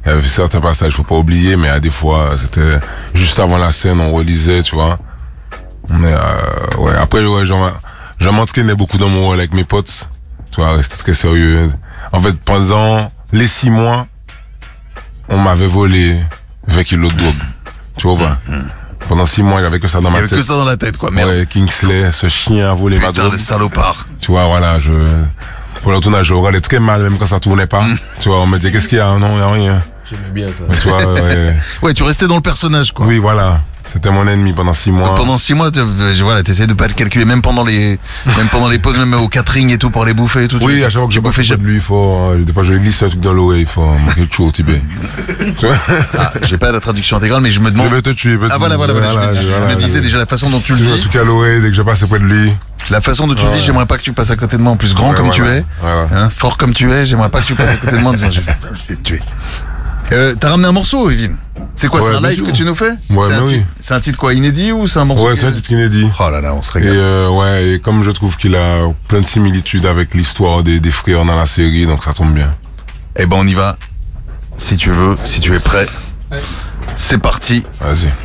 Il y avait certains passages, faut pas oublier, mais à des fois, c'était juste avant la scène, on relisait, tu vois. Mais ouais, après, ouais, je m'entraînais beaucoup dans mon rôle avec mes potes, tu vois, rester très sérieux. En fait, pendant les 6 mois, on m'avait volé 20 kilos de drogue, tu vois pas. Pendant 6 mois, il y avait que ça dans ma tête. Il y avait que ça dans la tête, quoi, merde. Ouais, Kingsley, ce chien a volé ma Putain, drogue. le salopard. Tu vois, voilà, pour le tournage, je regardais très mal, même quand ça tournait pas. Tu vois, on me disait, qu'est-ce qu'il y a? Non, il y a rien. J'aimais bien ça. Mais tu vois, ouais. Ouais, tu restais dans le personnage, quoi. Oui, voilà. C'était mon ennemi pendant 6 mois. Pendant 6 mois, voilà, t'essayais de pas le calculer, même pendant les pauses, même au catering et tout, pour les bouffer et tout. Oui, à chaque fois que je bouffais bouffais de lui, il faut, des fois je lui glisse un truc dans l'eau et il faut me tuer au Tibet. Tu vois? Ah, j'ai pas la traduction intégrale, mais je me demande. Je vais te tuer, Ah voilà, je me disais déjà la façon dont tu le dis. Un dis. truc à l'eau dès que je passe près de lui. La façon dont tu le dis, j'aimerais pas que tu passes à côté de moi. En plus, grand comme tu es, hein, fort comme tu es, j'aimerais pas que tu passes à côté de moi en disant je vais te tuer. T'as ramené un morceau, Evin. C'est quoi, c'est un live que tu nous fais? Ouais, c'est un titre quoi, inédit ou c'est un morceau? Ouais, c'est un titre inédit. Oh là là, on se régale. Et ouais, et comme je trouve qu'il a plein de similitudes avec l'histoire des frères dans la série, donc ça tombe bien. Eh ben on y va. Si tu veux, si tu es prêt. C'est parti. Vas-y.